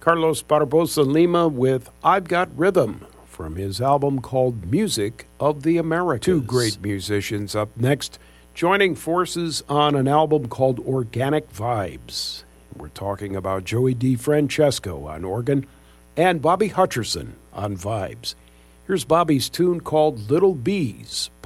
Carlos Barbosa Lima with I've Got Rhythm from his album called Music of the Americas. Two great musicians up next, joining forces on an album called Organic Vibes. We're talking about Joey DeFrancesco on organ and Bobby Hutcherson on vibes. Here's Bobby's tune called Little Bees.